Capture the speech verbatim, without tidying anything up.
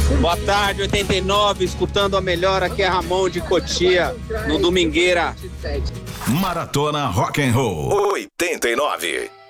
Boa tarde, oitenta e nove, escutando a melhor, aqui é Ramon de Cotia, no Domingueira. Maratona Rock and Roll oitenta e nove.